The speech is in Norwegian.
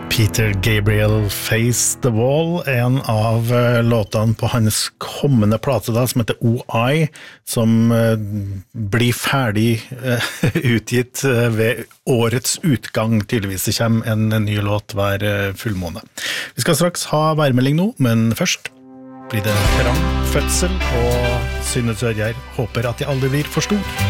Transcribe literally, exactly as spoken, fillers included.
Peter Gabriel Face the Wall, en av låtene på hans kommende plate da, som heter O I, som blir ferdig utgitt ved årets utgang. Tydeligvis det kommer en ny låt hver fullmåne. Vi skal straks ha værmelding nå, men først blir det trang fødsel, og Synne Sørgjerd håper at de aldri blir for stor.